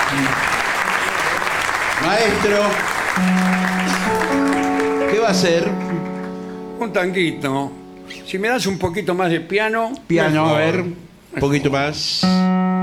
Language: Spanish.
Maestro, ¿qué va a hacer? Un tanguito. Si me das un poquito más de piano. Piano, a mejor. ver. Un poquito más.